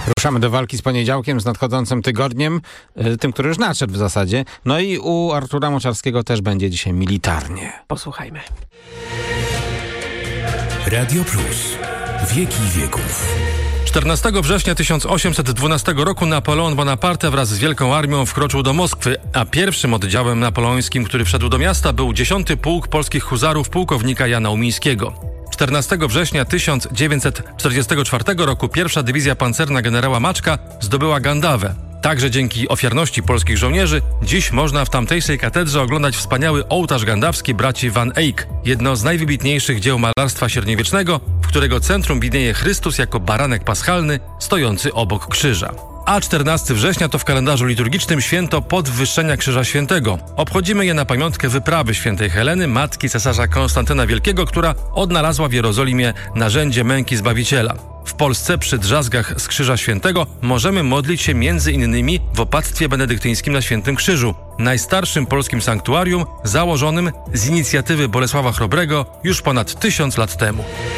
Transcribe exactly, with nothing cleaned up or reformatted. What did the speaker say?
Ruszamy do walki z poniedziałkiem, z nadchodzącym tygodniem, tym, który już nadszedł w zasadzie. No i u Artura Moczarskiego też będzie dzisiaj militarnie. Posłuchajmy. Radio Plus. Wieki wieków. czternastego września tysiąc osiemset dwunastego roku Napoleon Bonaparte wraz z wielką armią wkroczył do Moskwy, a pierwszym oddziałem napoleońskim, który wszedł do miasta, był dziesiąty Pułk Polskich Huzarów pułkownika Jana Umińskiego. czternastego września tysiąc dziewięćset czterdziestego czwartego roku pierwsza dywizja pancerna generała Maczka zdobyła Gandawę. Także dzięki ofiarności polskich żołnierzy dziś można w tamtejszej katedrze oglądać wspaniały ołtarz gandawski braci Van Eyck, jedno z najwybitniejszych dzieł malarstwa średniowiecznego, w którego centrum widnieje Chrystus jako baranek paschalny stojący obok krzyża. A czternastego września to w kalendarzu liturgicznym święto Podwyższenia Krzyża Świętego. Obchodzimy je na pamiątkę wyprawy świętej Heleny, matki cesarza Konstantyna Wielkiego, która odnalazła w Jerozolimie narzędzie męki Zbawiciela. W Polsce przy drzazgach z Krzyża Świętego możemy modlić się między innymi w opactwie benedyktyńskim na Świętym Krzyżu, najstarszym polskim sanktuarium założonym z inicjatywy Bolesława Chrobrego już ponad tysiąc lat temu.